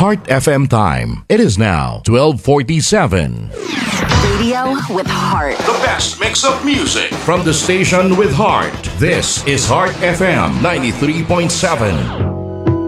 Heart FM time. It is now 12:47. Radio with heart. The best mix of music from the station with heart. This is Heart FM 93.7.